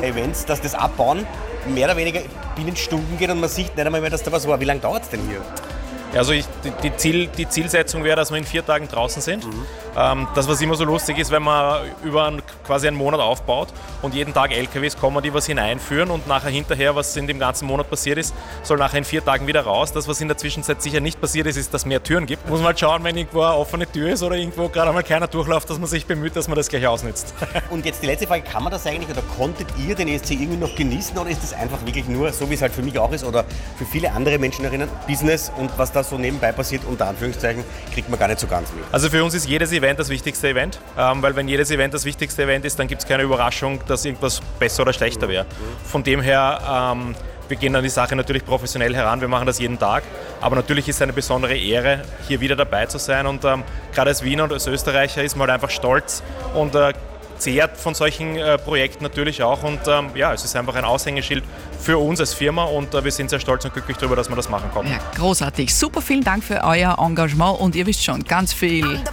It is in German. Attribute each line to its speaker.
Speaker 1: Events, dass das Abbauen mehr oder weniger binnen Stunden geht und man sieht nicht einmal mehr, dass da was war. Wie lange dauert es denn hier?
Speaker 2: Also die Zielsetzung wäre, dass wir in 4 Tagen draußen sind. Das, was immer so lustig ist, wenn man quasi einen Monat aufbaut und jeden Tag LKWs kommen, die was hineinführen und nachher hinterher, was in dem ganzen Monat passiert ist, soll nachher in 4 Tagen wieder raus. Das, was in der Zwischenzeit sicher nicht passiert ist, ist, dass es mehr Türen gibt. Muss man halt schauen, wenn irgendwo eine offene Tür ist oder irgendwo gerade einmal keiner durchläuft, dass man sich bemüht, dass man das gleich ausnutzt. Und jetzt die letzte Frage, kann man das eigentlich oder konntet ihr den ESC irgendwie noch genießen oder ist das einfach wirklich nur, so wie es halt für mich auch ist oder für viele andere Menschen erinnern, Business und was da so nebenbei passiert, unter Anführungszeichen, kriegt man gar nicht so ganz mit. Also für uns ist jedes Event das wichtigste Event, weil wenn jedes Event das wichtigste Event ist, dann gibt es keine Überraschung, dass irgendwas besser oder schlechter wäre. Von dem her, wir gehen an die Sache natürlich professionell heran, wir machen das jeden Tag, aber natürlich ist es eine besondere Ehre, hier wieder dabei zu sein und gerade als Wiener und als Österreicher ist man halt einfach stolz und zehrt von solchen Projekten natürlich auch und es ist einfach ein Aushängeschild für uns als Firma und wir sind sehr stolz und glücklich darüber, dass wir das machen konnten.
Speaker 3: Ja, großartig. Super, vielen Dank für euer Engagement und ihr wisst schon, ganz viel